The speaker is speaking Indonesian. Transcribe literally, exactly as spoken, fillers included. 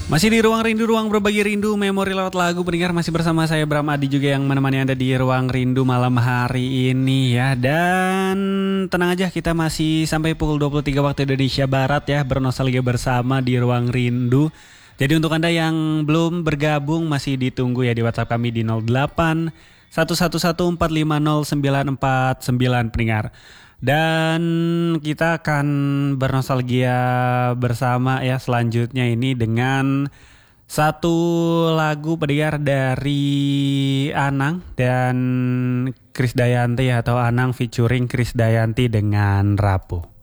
Masih di Ruang Rindu, Ruang Berbagi Rindu, Memori lewat lagu. Pendengar, masih bersama saya Bram Adi juga yang menemani Anda di Ruang Rindu malam hari ini ya. Dan tenang aja, kita masih sampai pukul dua puluh tiga waktu Indonesia Barat ya, bernostalgia bersama di Ruang Rindu. Jadi untuk Anda yang belum bergabung masih ditunggu ya di WhatsApp kami di nol delapan satu satu satu empat lima nol sembilan empat sembilan pendengar. Dan kita akan bernostalgia bersama ya selanjutnya ini dengan satu lagu pendengar dari Anang dan Krisdayanti atau Anang featuring Krisdayanti dengan Rapuh.